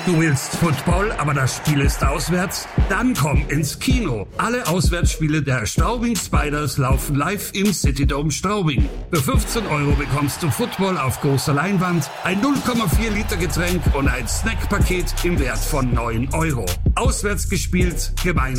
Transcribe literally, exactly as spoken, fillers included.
Du willst Football, aber das Spiel ist auswärts? Dann komm ins Kino. Alle Auswärtsspiele der Straubing Spiders laufen live im Citydome Straubing. Für fünfzehn Euro bekommst du Football auf großer Leinwand, ein null Komma vier Liter Getränk und ein Snackpaket im Wert von neun Euro. Auswärts gespielt, gemeinsam